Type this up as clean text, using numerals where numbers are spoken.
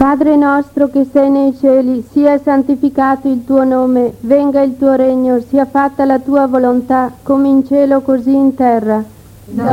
Padre nostro che sei nei cieli, sia santificato il tuo nome, venga il tuo regno, sia fatta la tua volontà, come in cielo così in terra.